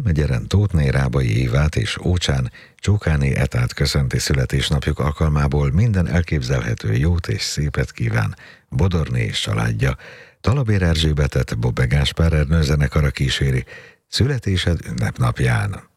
Dél-Megyeren Tótné, Rábai Évát és Ócsán Csókáné Etát köszönti születésnapjuk alkalmából, minden elképzelhető jót és szépet kíván Bodorné és családja. Talabér Erzsébetet Bobbe Gáspár Ernő zenekara kíséri születésed ünnepnapján.